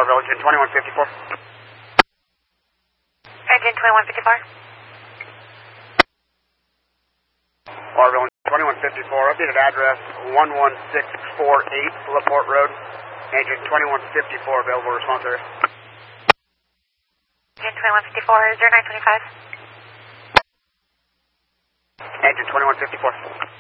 Orville, engine 2154. Engine 2154. Orville, engine 2154, updated address 11648 LaPorte Road. Engine 2154, available response area. Engine 2154, 0925. Engine 2154.